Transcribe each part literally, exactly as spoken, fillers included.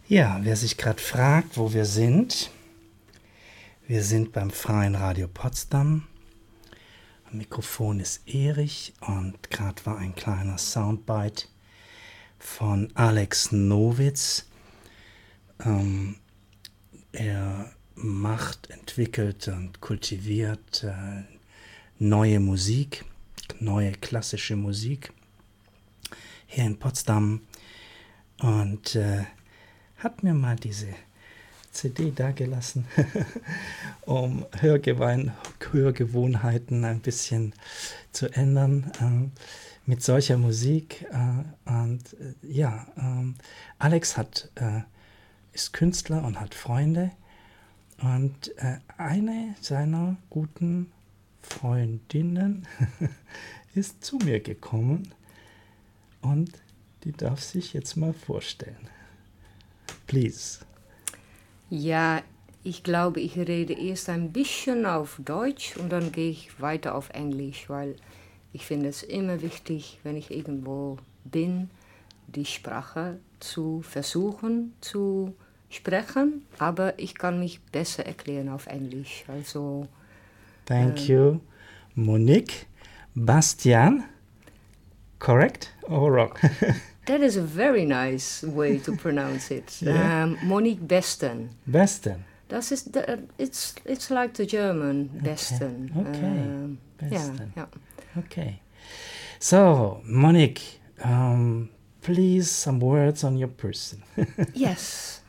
Ja, wer sich gerade fragt, wo wir sind, wir sind beim Freien Radio Potsdam. Am Mikrofon ist Erich und gerade war ein kleiner Soundbite von Alex Nowitz. Ähm, er macht, entwickelt und kultiviert äh, neue Musik, neue klassische Musik hier in Potsdam und äh, hat mir mal diese C D dagelassen, um Hörgewein, Hörgewohnheiten ein bisschen zu ändern äh, mit solcher Musik. Äh, und äh, ja, äh, Alex hat, äh, ist Künstler und hat Freunde. Und äh, eine seiner guten Freundinnen ist zu mir gekommen und die darf sich jetzt mal vorstellen. Please. Ja, ich glaube, ich rede erst ein bisschen auf Deutsch und dann gehe ich weiter auf Englisch, weil ich finde es immer wichtig, wenn ich irgendwo bin, die Sprache zu versuchen zu sprechen, aber ich kann mich besser erklären auf Englisch. Also, Thank ähm, you, Monique. Bastian, correct or wrong? That is a very nice way to pronounce it. Yeah. Um, Monique Besten. Besten. Das ist, uh, it's, it's like the German Besten. Okay, okay. Um, Besten. Yeah, yeah. Okay. So, Monique, um, please some words on your person. Yes.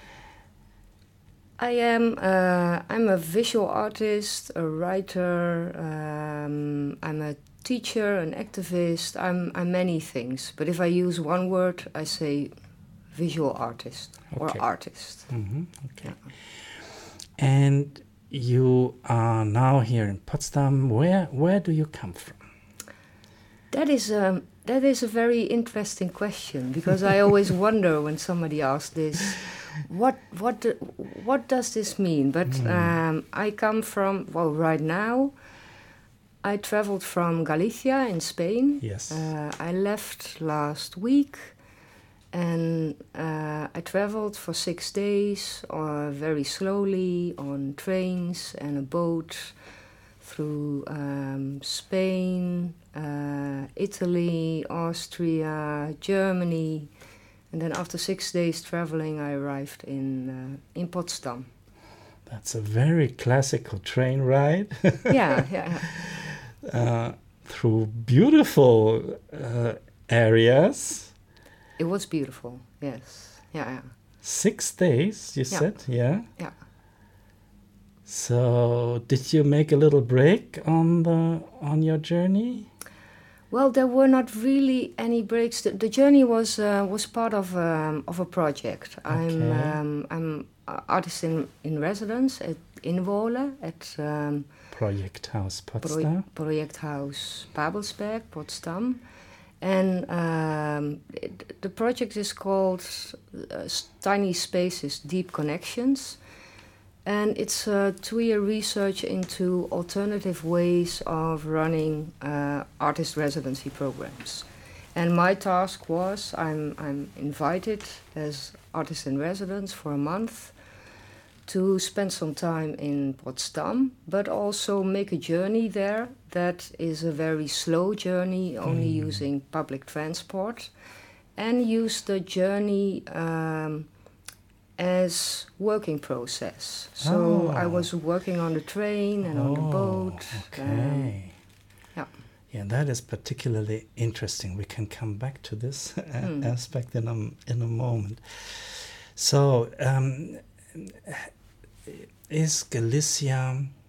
I am uh, I'm a visual artist, a writer, um, I'm a teacher, an activist, I'm, I'm many things. But if I use one word, I say visual artist or Okay. artist. Mm-hmm. Okay. And you are now here in Potsdam. Where where do you come from? That is um, that is a very interesting question because I always wonder when somebody asks this, what what do, what does this mean? But Mm. um, I come from, well, right now, I traveled from Galicia in Spain. Yes. Uh, I left last week, and uh, I traveled for six days, uh, very slowly on trains and a boat through um, Spain, uh, Italy, Austria, Germany, and then after six days traveling, I arrived in uh, in Potsdam. That's a very classical train ride. Yeah, yeah. Uh, through beautiful uh, areas. It was beautiful. Yes. Yeah, yeah. Six days, you Yeah. said, yeah? Yeah. So, did you make a little break on the on your journey? Well, there were not really any breaks. The, the journey was uh, was part of um, of a project. I'm Okay. um, I'm a artist in, in residence at Inwohlen at um, Projekthaus Pro- Potsdam. Projekthaus Babelsberg, Potsdam, and um, it, the project is called uh, Tiny Spaces, Deep Connections. And it's a two-year research into alternative ways of running uh, artist residency programs. And my task was, I'm, I'm invited as artist in residence for a month to spend some time in Potsdam, but also make a journey there that is a very slow journey, only Mm. using public transport, and use the journey um, as working process. So I Oh. was working on the train and on the boat. um, Okay. yeah. Yeah, that is particularly interesting. We can come back to this a- Hmm. aspect in a, in a moment. So, um, is Galicia